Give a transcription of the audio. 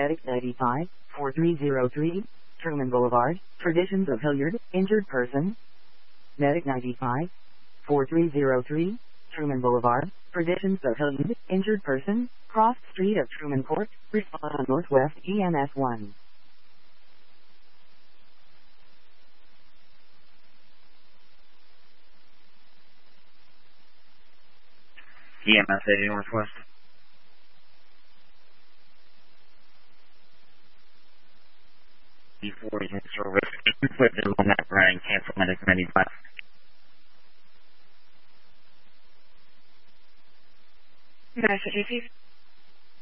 Medic 95, 4303, Truman Boulevard, Traditions of Hilliard, injured person. Medic 95, 4303, Truman Boulevard, Traditions of Hilliard, injured person, cross street of Truman Court, respond on Northwest EMS 1. EMS 80 Northwest. Before you service, put the on that running, cancel Medic 95. Messages.